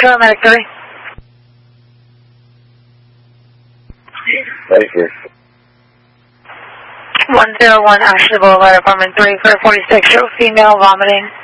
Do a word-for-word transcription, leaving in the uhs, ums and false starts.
Paramedic three. Thank you. one oh one Ashley Boulevard, apartment three, clear forty-six, show female vomiting.